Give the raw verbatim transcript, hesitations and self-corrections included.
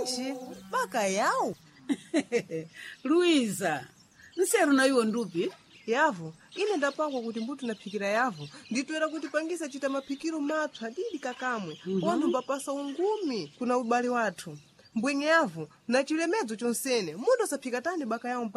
bwanji baka yawo. Luiza, nseru na iwo ndupi? Yavu, ine ndapangwa kuti mbuti naphikira yavu. Nditoera kuti pangisa chita maphikiro mapsa didi kakamwe. Mm -hmm. Wanu mbapasa ungumi kuna ubali wathu. Mbwenye yavu, na chilemedzo chonsene, mundo saphika tani baka yawo.